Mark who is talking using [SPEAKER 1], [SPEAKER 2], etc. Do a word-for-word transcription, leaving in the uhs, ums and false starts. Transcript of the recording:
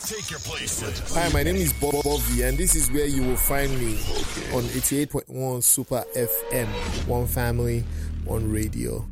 [SPEAKER 1] Take your place.
[SPEAKER 2] Hi, my name is Bob Bobby, and this is where you will find me on eighty-eight point one Super F M. One family, one radio.